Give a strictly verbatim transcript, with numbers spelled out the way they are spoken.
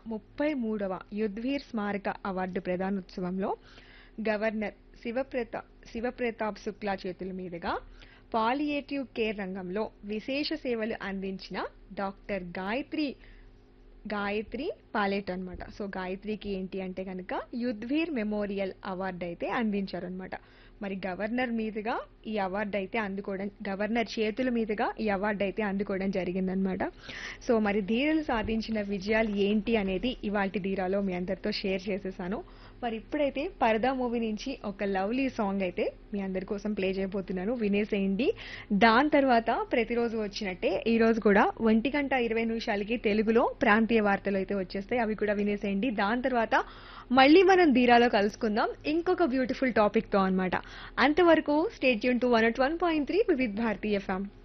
ముప్పై మూడవ యుధ్వీర్ స్మారక అవార్డు ప్రదానోత్సవంలో గవర్నర్ శివప్రతా శివప్రతాప్ శుక్లా చేతుల మీదుగా పాలియేటివ్ కేర్ రంగంలో విశేష సేవలు అందించిన డాక్టర్ గాయత్రి గాయత్రి పాలెట్ అన్నమాట. సో గాయత్రికి ఏంటి అంటే కనుక యుధ్వీర్ మెమోరియల్ అవార్డు అయితే అందించారనమాట. మరి గవర్నర్ మీదుగా ఈ అవార్డు అయితే అందుకోవడం, గవర్నర్ చేతుల మీదుగా ఈ అవార్డు అయితే అందుకోవడం జరిగిందనమాట. సో మరి ధీరలు సాధించిన విజయాలు ఏంటి అనేది ఇవాల్టి ధీరాలో మీ అందరితో షేర్ చేసేసాను. మరి ఇప్పుడైతే పరదా మూవీ నుంచి ఒక లవ్లీ సాంగ్ అయితే మీ అందరి కోసం ప్లే చేయబోతున్నాను, వినేసేయండి. దాని తర్వాత ప్రతిరోజు వచ్చినట్టే ఈ రోజు కూడా ఒంటి గంట ఇరవై నిమిషాలకి తెలుగులో ప్రాంతీయ వార్తలు అయితే వచ్చేస్తాయి, అవి కూడా వినేసేయండి. దాని తర్వాత మళ్ళీ మనం ధీరాలో కలుసుకుందాం ఇంకొక బ్యూటిఫుల్ టాపిక్ తో అన్నమాట. అంతవరకు state tune to one not one point three Vividh Bharati FM.